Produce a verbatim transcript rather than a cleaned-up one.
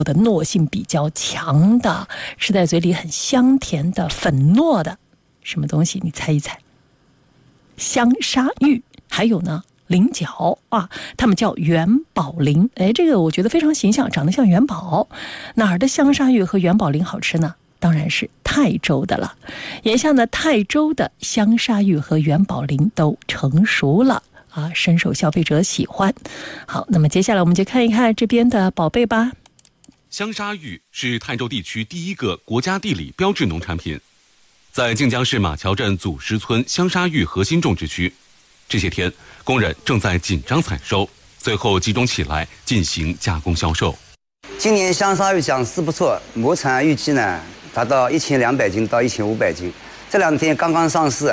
的糯性比较强的，吃在嘴里很香甜的粉糯的什么东西？你猜一猜。香沙玉，还有呢菱角啊，它们叫元宝菱。哎，这个我觉得非常形象，长得像元宝。哪儿的香沙玉和元宝菱好吃呢？当然是泰州的了。眼下呢，泰州的香沙玉和元宝菱都成熟了啊，深受消费者喜欢。好，那么接下来我们就看一看这边的宝贝吧。 香沙玉是泰州地区第一个国家地理标志农产品，在靖江市马桥镇祖石村香沙玉核心种植区，这些天工人正在紧张采收，最后集中起来进行加工销售。 今年香沙玉长势不错，亩产预计呢达到一千两百斤到一千五百斤。这两天刚刚上市，